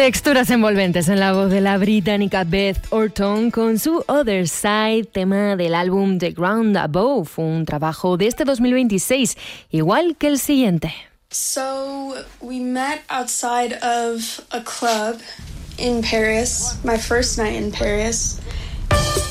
Texturas envolventes en la voz de la británica Beth Orton con su Other Side, tema del álbum The Ground Above, un trabajo de este 2026, igual que el siguiente. So we met outside of a club in Paris, my first night in Paris,